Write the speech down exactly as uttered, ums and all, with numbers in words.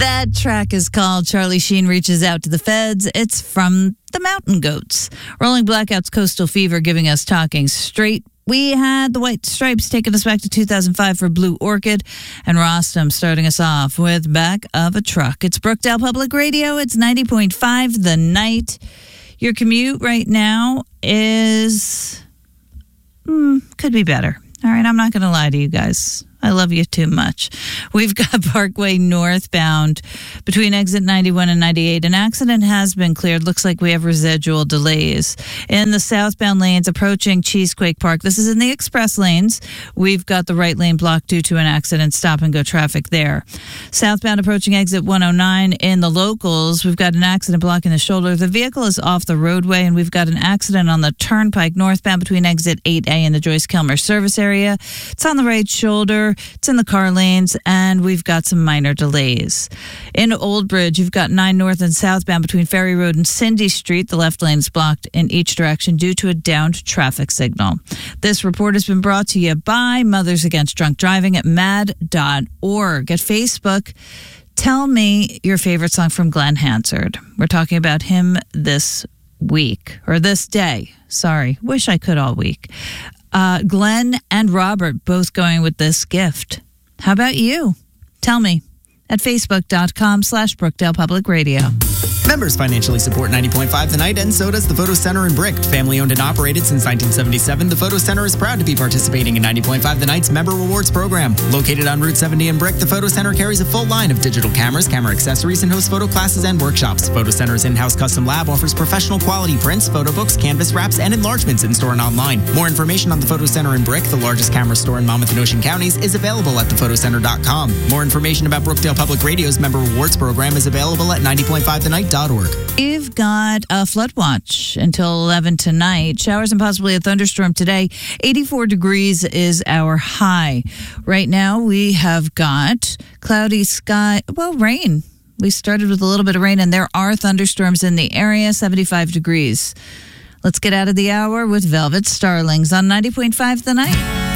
That track is called Charlie Sheen Reaches Out to the Feds. It's from the Mountain Goats. Rolling Blackouts, Coastal Fever giving us Talking Straight. We had the White Stripes taking us back to two thousand five for Blue Orchid, and Rostam starting us off with Back of a Truck. It's Brookdale Public Radio. It's ninety point five The Night. Your commute right now is, mm, could be better. All right, I'm not going to lie to you guys. I love you too much. We've got Parkway northbound between exit ninety-one and ninety-eight. An accident has been cleared. Looks like we have residual delays. In the southbound lanes approaching Cheesequake Park, this is in the express lanes. We've got the right lane blocked due to an accident. Stop and go traffic there. Southbound approaching exit one oh nine in the locals, we've got an accident blocking the shoulder. The vehicle is off the roadway, and we've got an accident on the Turnpike northbound between exit eight A and the Joyce Kilmer service area. It's on the right shoulder. It's in the car lanes, and we've got some minor delays. In Old Bridge, you've got nine north and southbound between Ferry Road and Cindy Street. The left lane is blocked in each direction due to a downed traffic signal. This report has been brought to you by Mothers Against Drunk Driving at mad dot org. At Facebook, tell me your favorite song from Glenn Hansard. We're talking about him this week, or this day. Sorry, wish I could all week. Uh, Glenn and Robert both going with this gift. How about you? Tell me at facebook.com slash Brookdale Public Radio. Members financially support ninety point five The Night, and so does the Photo Center in Brick. Family owned and operated since nineteen seventy-seven, the Photo Center is proud to be participating in ninety point five The Night's Member Rewards program. Located on Route seventy in Brick, the Photo Center carries a full line of digital cameras, camera accessories, and hosts photo classes and workshops. Photo Center's in-house custom lab offers professional quality prints, photo books, canvas wraps, and enlargements in-store and online. More information on the Photo Center in Brick, the largest camera store in Monmouth and Ocean counties, is available at the photo center dot com. More information about Brookdale Public Radio's Member Rewards program is available at ninety point five the night dot org. We've got a flood watch until eleven tonight. Showers and possibly a thunderstorm today. eighty-four degrees is our high. Right now we have got cloudy sky, well, rain. We started with a little bit of rain, and there are thunderstorms in the area, seventy-five degrees. Let's get out of the hour with Velvet Starlings on ninety point five The Night.